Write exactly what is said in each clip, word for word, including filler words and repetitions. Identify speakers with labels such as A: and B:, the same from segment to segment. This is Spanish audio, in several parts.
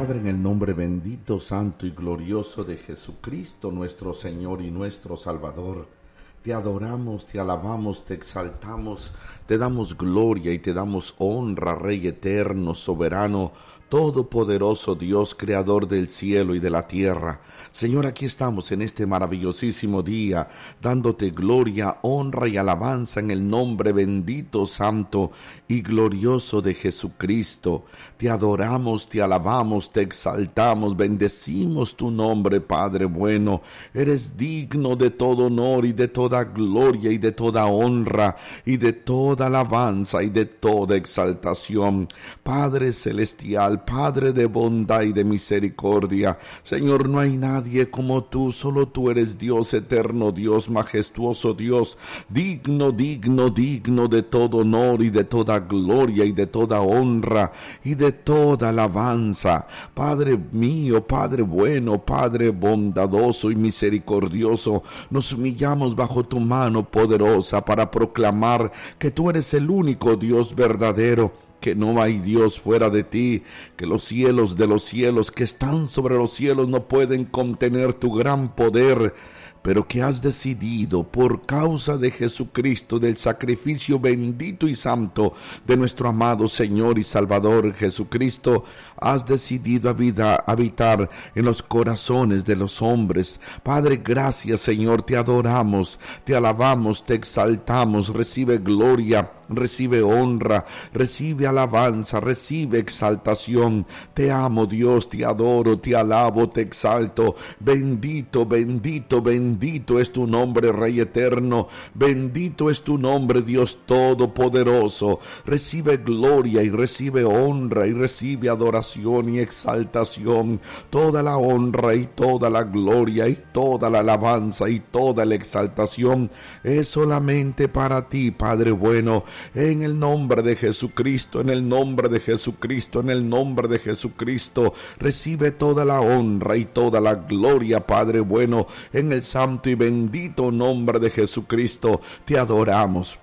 A: Padre, en el nombre bendito, santo y glorioso de Jesucristo, nuestro Señor y nuestro Salvador, te adoramos, te alabamos, te exaltamos, te damos gloria y te damos honra, Rey eterno, soberano, todopoderoso Dios, creador del cielo y de la tierra. Señor, aquí estamos en este maravillosísimo día, dándote gloria, honra y alabanza en el nombre bendito, santo y glorioso de Jesucristo. Te adoramos, te alabamos, te exaltamos, bendecimos tu nombre, Padre bueno. Eres digno de todo honor y de toda gloria y de toda honra y de toda alabanza y de toda exaltación. Padre celestial, Padre de bondad y de misericordia, Señor, no hay nadie como tú, solo tú eres Dios eterno, Dios majestuoso, Dios digno, digno, digno de todo honor y de toda gloria y de toda honra y de toda alabanza. Padre mío, Padre bueno, Padre bondadoso y misericordioso, nos humillamos bajo tu mano poderosa para proclamar que tú eres el único Dios verdadero, que no hay Dios fuera de ti, que los cielos de los cielos que están sobre los cielos no pueden contener tu gran poder, pero que has decidido por causa de Jesucristo, del sacrificio bendito y santo de nuestro amado Señor y Salvador Jesucristo, has decidido habitar, habitar en los corazones de los hombres. Padre, gracias, Señor, te adoramos, te alabamos, te exaltamos. Recibe gloria, recibe honra, recibe alabanza, recibe exaltación. Te amo, Dios, te adoro, te alabo, te exalto. Bendito, bendito, bendito. Bendito es tu nombre, Rey eterno. Bendito es tu nombre, Dios todopoderoso. Recibe gloria y recibe honra y recibe adoración y exaltación. Toda la honra y toda la gloria y toda la alabanza y toda la exaltación es solamente para ti, Padre bueno. En el nombre de Jesucristo, en el nombre de Jesucristo, en el nombre de Jesucristo, recibe toda la honra y toda la gloria, Padre bueno. En el santo y bendito nombre de Jesucristo te adoramos,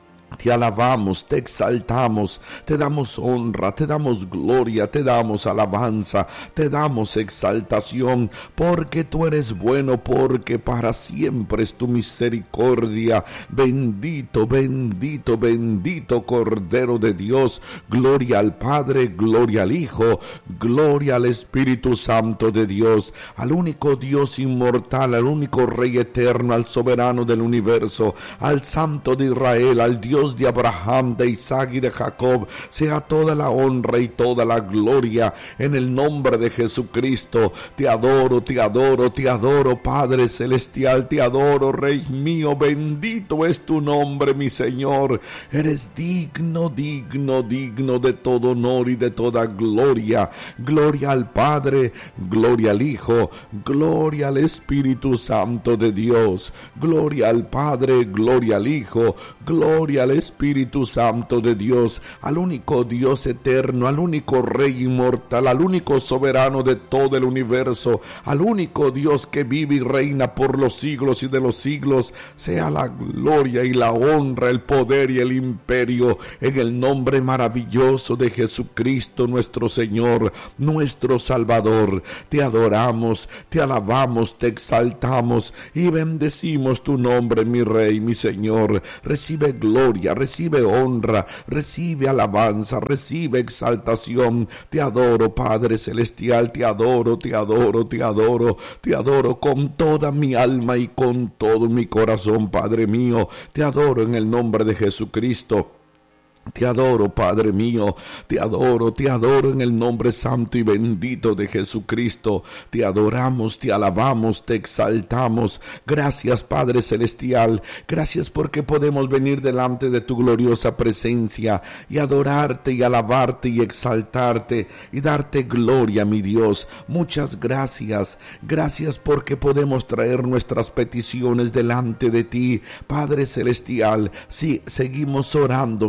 A: te alabamos, te exaltamos, te damos honra, te damos gloria, te damos alabanza, te damos exaltación, porque tú eres bueno, porque para siempre es tu misericordia. Bendito, bendito, bendito Cordero de Dios. Gloria al Padre, gloria al Hijo, gloria al Espíritu Santo de Dios, al único Dios inmortal, al único Rey eterno, al soberano del universo, al Santo de Israel, al Dios de Abraham, de Isaac y de Jacob, sea toda la honra y toda la gloria en el nombre de Jesucristo. Te adoro, te adoro, te adoro, Padre celestial, te adoro, Rey mío. Bendito es tu nombre, mi Señor. Eres digno, digno, digno de todo honor y de toda gloria. Gloria al Padre, gloria al Hijo, gloria al Espíritu Santo de Dios. Gloria al Padre, gloria al Hijo, gloria al Espíritu Santo de Dios, al único Dios eterno, al único Rey inmortal, al único soberano de todo el universo, al único Dios que vive y reina por los siglos y de los siglos, sea la gloria y la honra, el poder y el imperio, en el nombre maravilloso de Jesucristo nuestro Señor, nuestro Salvador. Te adoramos, te alabamos, te exaltamos y bendecimos tu nombre, mi Rey, mi Señor. Recibe gloria, recibe honra, recibe alabanza, recibe exaltación. Te adoro, Padre celestial, te adoro, te adoro, te adoro, te adoro con toda mi alma y con todo mi corazón, Padre mío. Te adoro en el nombre de Jesucristo. Te adoro, Padre mío, te adoro, te adoro en el nombre santo y bendito de Jesucristo. Te adoramos, te alabamos, te exaltamos. Gracias, Padre celestial, gracias porque podemos venir delante de tu gloriosa presencia y adorarte y alabarte y exaltarte y darte gloria, mi Dios. Muchas gracias, gracias porque podemos traer nuestras peticiones delante de ti, Padre celestial. Sí, seguimos orando, seguimos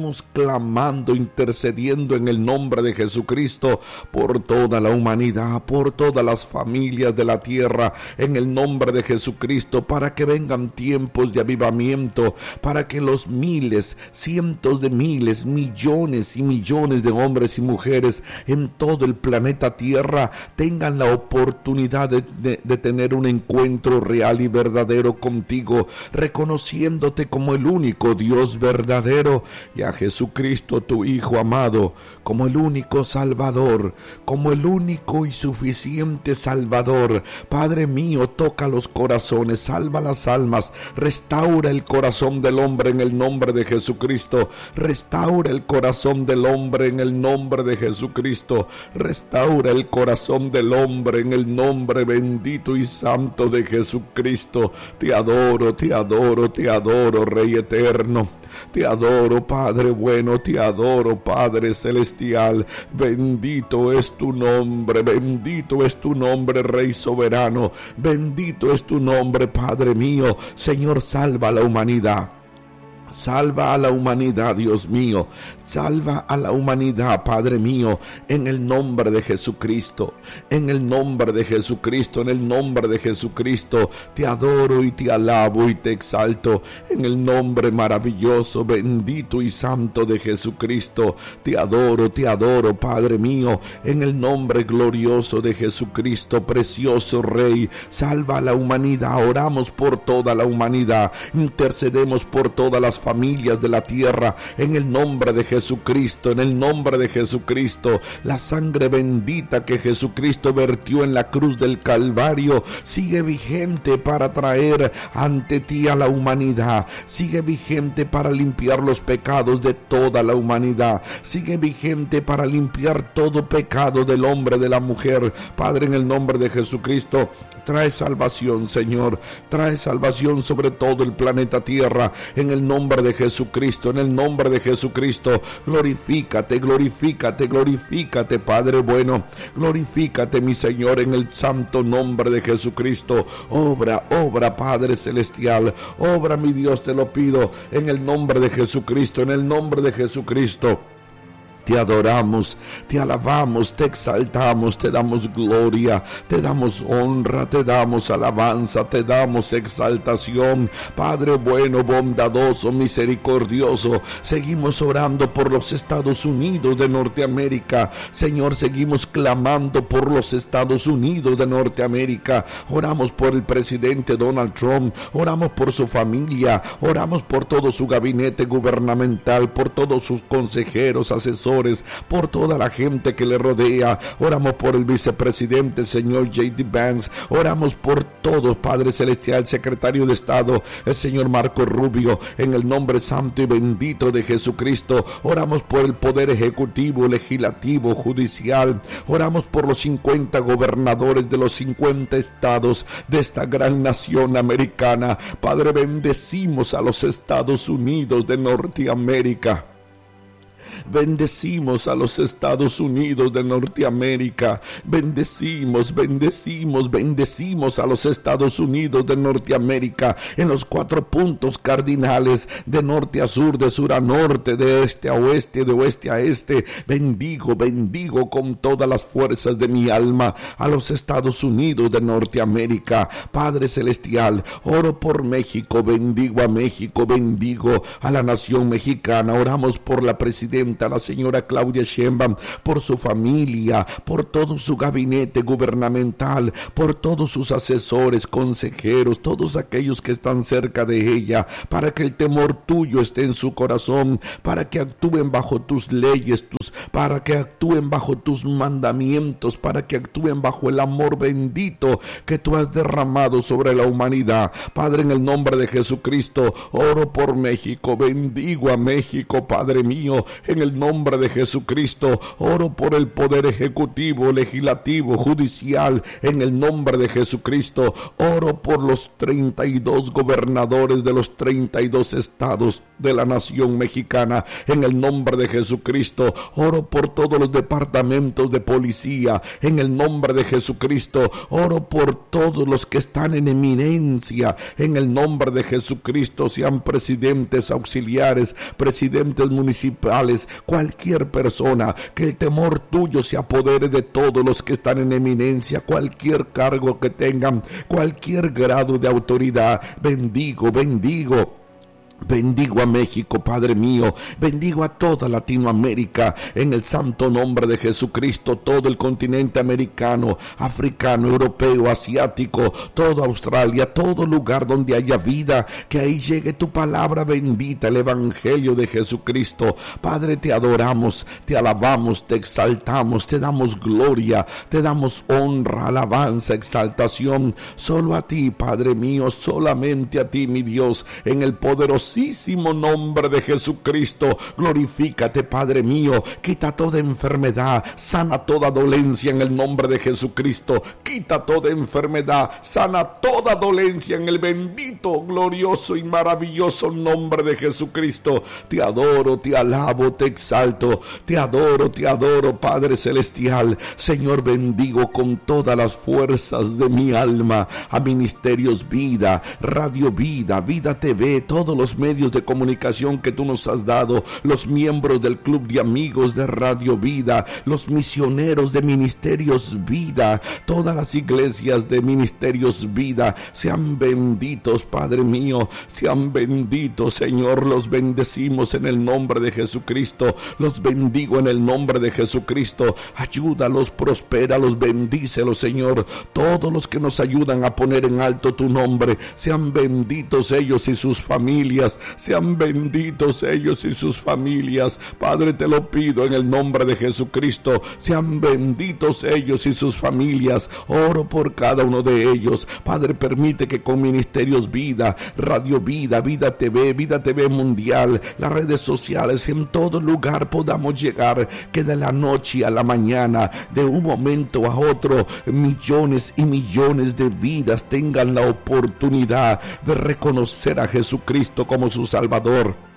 A: estamos clamando, intercediendo en el nombre de Jesucristo por toda la humanidad, por todas las familias de la tierra, en el nombre de Jesucristo, para que vengan tiempos de avivamiento, para que los miles, cientos de miles, millones y millones de hombres y mujeres en todo el planeta Tierra tengan la oportunidad de, de, de tener un encuentro real y verdadero contigo, reconociéndote como el único Dios verdadero y a Jesucristo tu Hijo amado como el único Salvador, como el único y suficiente Salvador. Padre mío, toca los corazones, salva las almas, restaura el corazón del hombre en el nombre de Jesucristo, restaura el corazón del hombre en el nombre de Jesucristo, restaura el corazón del hombre en el nombre bendito y santo de Jesucristo. Te adoro, te adoro, te adoro, Rey eterno. Te adoro, Padre bueno, te adoro, Padre celestial. Bendito es tu nombre, bendito es tu nombre, Rey soberano. Bendito es tu nombre, Padre mío. Señor, salva a la humanidad. Salva a la humanidad, Dios mío. Salva a la humanidad, Padre mío, en el nombre de Jesucristo. En el nombre de Jesucristo, en el nombre de Jesucristo. Te adoro y te alabo y te exalto. En el nombre maravilloso, bendito y santo de Jesucristo. Te adoro, te adoro, Padre mío. En el nombre glorioso de Jesucristo, precioso Rey. Salva a la humanidad. Oramos por toda la humanidad. Intercedemos por todas las familias de la tierra, en el nombre de Jesucristo, en el nombre de Jesucristo. La sangre bendita que Jesucristo vertió en la cruz del Calvario sigue vigente para traer ante ti a la humanidad, sigue vigente para limpiar los pecados de toda la humanidad, sigue vigente para limpiar todo pecado del hombre, de la mujer. Padre, en el nombre de Jesucristo, trae salvación, Señor, trae salvación sobre todo el planeta Tierra, en el nombre de Jesucristo, en el nombre de Jesucristo. Glorifícate, glorifícate, glorifícate, Padre bueno, glorifícate, mi Señor, en el santo nombre de Jesucristo. Obra, obra, Padre celestial, obra, mi Dios, te lo pido, en el nombre de Jesucristo, en el nombre de Jesucristo. Te adoramos, te alabamos, te exaltamos, te damos gloria, te damos honra, te damos alabanza, te damos exaltación. Padre bueno, bondadoso, misericordioso, seguimos orando por los Estados Unidos de Norteamérica. Señor, seguimos clamando por los Estados Unidos de Norteamérica. Oramos por el presidente Donald Trump, oramos por su familia, oramos por todo su gabinete gubernamental, por todos sus consejeros, asesores, por toda la gente que le rodea. Oramos por el vicepresidente, señor J D Vance. Oramos por todos, Padre celestial, secretario de Estado, el señor Marco Rubio, en el nombre santo y bendito de Jesucristo. Oramos por el poder ejecutivo, legislativo, judicial. Oramos por los cincuenta gobernadores de los cincuenta estados de esta gran nación americana. Padre, bendecimos a los Estados Unidos de Norteamérica. Bendecimos a los Estados Unidos de Norteamérica. Bendecimos, bendecimos, bendecimos a los Estados Unidos de Norteamérica en los cuatro puntos cardinales, de norte a sur, de sur a norte, de este a oeste, de oeste a este. Bendigo, bendigo con todas las fuerzas de mi alma a los Estados Unidos de Norteamérica. Padre celestial, oro por México, bendigo a México, bendigo a la nación mexicana. Oramos por la presidenta, la señora Claudia Sheinbaum, por su familia, por todo su gabinete gubernamental, por todos sus asesores, consejeros, todos aquellos que están cerca de ella, para que el temor tuyo esté en su corazón, para que actúen bajo tus leyes, tus, para que actúen bajo tus mandamientos, para que actúen bajo el amor bendito que tú has derramado sobre la humanidad. Padre, en el nombre de Jesucristo, oro por México, bendigo a México, Padre mío, en el el nombre de Jesucristo. Oro por el poder ejecutivo, legislativo, judicial, en el nombre de Jesucristo. Oro por los treinta y dos gobernadores de los treinta y dos estados de la nación mexicana, en el nombre de Jesucristo. Oro por todos los departamentos de policía, en el nombre de Jesucristo. Oro por todos los que están en eminencia, en el nombre de Jesucristo, sean presidentes auxiliares, presidentes municipales, cualquier persona, que el temor tuyo se apodere de todos los que están en eminencia, cualquier cargo que tengan, cualquier grado de autoridad. Bendigo, bendigo. Bendigo a México, Padre mío. Bendigo a toda Latinoamérica en el santo nombre de Jesucristo. Todo el continente americano, africano, europeo, asiático, toda Australia, todo lugar donde haya vida, que ahí llegue tu palabra bendita, el evangelio de Jesucristo. Padre, te adoramos, te alabamos, te exaltamos, te damos gloria, te damos honra, alabanza, exaltación. Solo a ti, Padre mío, solamente a ti, mi Dios, en el poderoso nombre de Jesucristo. Glorifícate, Padre mío. Quita toda enfermedad, sana toda dolencia en el nombre de Jesucristo. Quita toda enfermedad, sana toda dolencia en el bendito, glorioso y maravilloso nombre de Jesucristo. Te adoro, te alabo, te exalto, te adoro, te adoro, Padre celestial. Señor, bendigo con todas las fuerzas de mi alma a Ministerios Vida, Radio Vida, Vida T V, todos los medios de comunicación que tú nos has dado, los miembros del Club de Amigos de Radio Vida, los misioneros de Ministerios Vida, todas las iglesias de Ministerios Vida, sean benditos, Padre mío, sean benditos, Señor. Los bendecimos en el nombre de Jesucristo, los bendigo en el nombre de Jesucristo. Ayúdalos, prospéralos, bendícelos, Señor. Todos los que nos ayudan a poner en alto tu nombre, sean benditos ellos y sus familias. Sean benditos ellos y sus familias. Padre, te lo pido en el nombre de Jesucristo. Sean benditos ellos y sus familias. Oro por cada uno de ellos. Padre, permite que con Ministerios Vida, Radio Vida, Vida T V, Vida T V Mundial, las redes sociales, en todo lugar podamos llegar, que de la noche a la mañana, de un momento a otro, millones y millones de vidas tengan la oportunidad de reconocer a Jesucristo como su Salvador.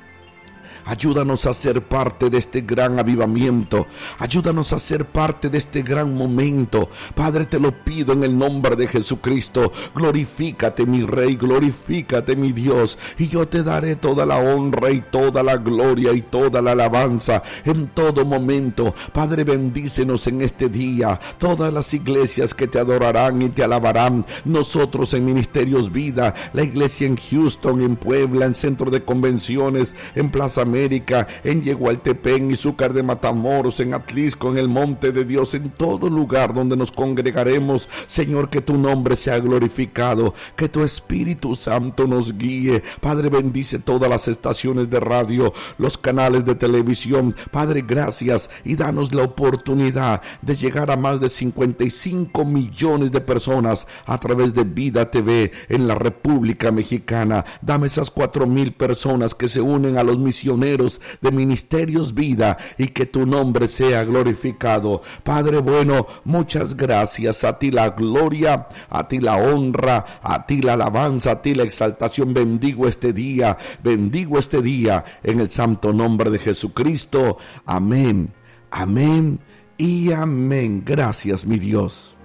A: Ayúdanos a ser parte de este gran avivamiento. Ayúdanos a ser parte de este gran momento. Padre, te lo pido en el nombre de Jesucristo. Glorifícate, mi Rey, glorifícate, mi Dios, y yo te daré toda la honra y toda la gloria y toda la alabanza en todo momento. Padre, bendícenos en este día. Todas las iglesias que te adorarán y te alabarán. Nosotros en Ministerios Vida, la iglesia en Houston, en Puebla, en Centro de Convenciones, en Plaza América, en Yegualtepec, en Izúcar de Matamoros, en Atlisco, en el Monte de Dios, en todo lugar donde nos congregaremos. Señor, que tu nombre sea glorificado, que tu Espíritu Santo nos guíe. Padre, bendice todas las estaciones de radio, los canales de televisión. Padre, gracias, y danos la oportunidad de llegar a más de cincuenta y cinco millones de personas a través de Vida T V en la República Mexicana. Dame esas cuatro mil personas que se unen a los misioneros de Ministerios Vida, y que tu nombre sea glorificado. Padre bueno, muchas gracias. A ti la gloria, a ti la honra, a ti la alabanza, a ti la exaltación. Bendigo este día, bendigo este día en el santo nombre de Jesucristo. Amén, amén y amén. Gracias, mi Dios.